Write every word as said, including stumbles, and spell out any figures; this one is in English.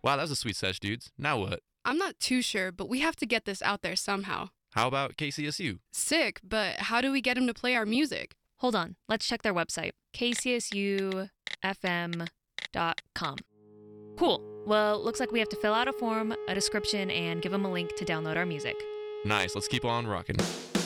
Wow, that was a sweet sesh, dudes. Now what? I'm not too sure, but we have to get this out there somehow. How about K C S U? Sick, but how do we get him to play our music? Hold on, let's check their website, k c s u f m dot com. Cool. Well, looks like we have to fill out a form, a description, and give them a link to download our music. Nice, let's keep on rocking.